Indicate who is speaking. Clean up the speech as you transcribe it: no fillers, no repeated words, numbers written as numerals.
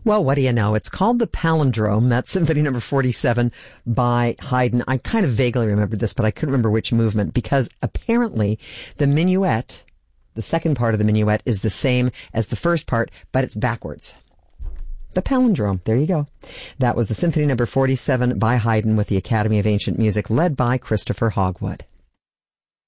Speaker 1: Well, what do you know? It's called the Palindrome. That's Symphony Number 47 by Haydn. I kind of vaguely remembered this, but I couldn't remember which movement, because apparently the minuet, the second part of the minuet, is the same as the first part, but it's backwards. The Palindrome. There you go. That was the Symphony Number 47 by Haydn with the Academy of Ancient Music, led by Christopher Hogwood.